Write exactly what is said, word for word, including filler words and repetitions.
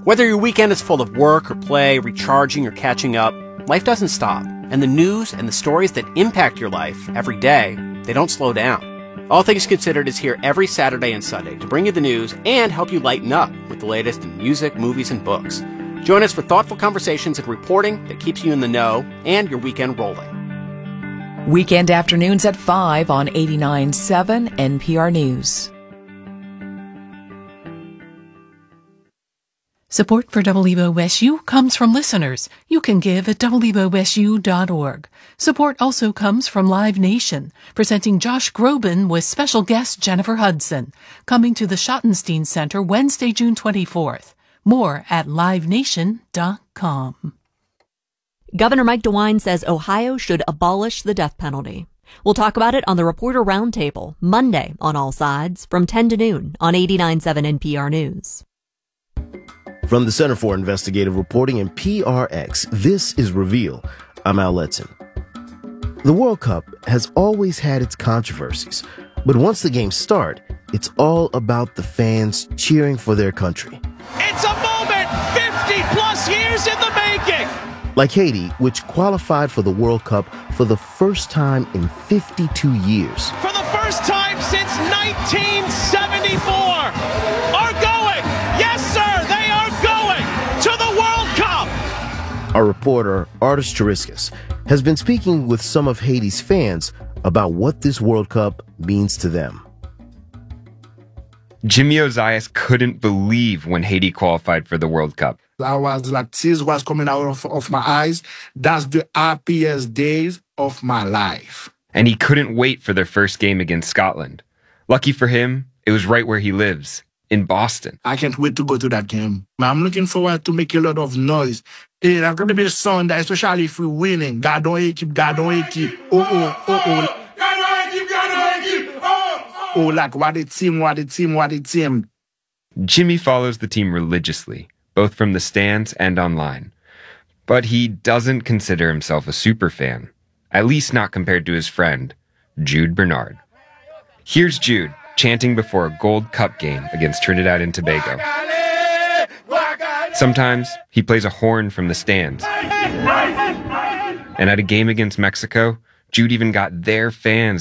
Whether your weekend is full of work or play, recharging or catching up, life doesn't stop. And the news and the stories that impact your life every day, they don't slow down. All Things Considered is here every Saturday and Sunday to bring you the news and help you lighten up with the latest in music, movies, and books. Join us for thoughtful conversations and reporting that keeps you in the know and your weekend rolling. Weekend afternoons at five on eighty-nine point seven N P R News. Support for W O S U comes from listeners. You can give at W O S U dot org. Support also comes from Live Nation, presenting Josh Groban with special guest Jennifer Hudson, coming to the Schottenstein Center Wednesday, June twenty-fourth. More at live nation dot com. Governor Mike DeWine says Ohio should abolish the death penalty. We'll talk about it on the Reporter Roundtable, Monday on All Sides, from ten to noon on eighty-nine point seven N P R News. From the Center for Investigative Reporting and P R X, this is Reveal. I'm Al Letson. The World Cup has always had its controversies, but once the games start, it's all about the fans cheering for their country. It's a moment fifty plus years in the making! Like Haiti, which qualified for the World Cup for the first time in fifty-two years. For the first time since nineteen seventy-four, are going, yes sir, they are going to the World Cup! Our reporter, Artis Chariskas, has been speaking with some of Haiti's fans about what this World Cup means to them. Jimmy Ozias couldn't believe when Haiti qualified for the World Cup. I was like, tears was coming out of, of my eyes. That's the happiest days of my life. And he couldn't wait for their first game against Scotland. Lucky for him, it was right where he lives, in Boston. I can't wait to go to that game. I'm looking forward to make a lot of noise. It's going to be a Sunday, especially if we're winning. God don't hate you, God don't hate you. Oh, oh, oh, oh. God don't hate you, God don't hate you. Oh, oh. Oh, like, what a team, what a team, what a team. Jimmy follows the team religiously, both from the stands and online. But he doesn't consider himself a super fan, at least not compared to his friend, Jude Bernard. Here's Jude chanting before a Gold Cup game against Trinidad and Tobago. Sometimes he plays a horn from the stands. And at a game against Mexico, Jude even got their fans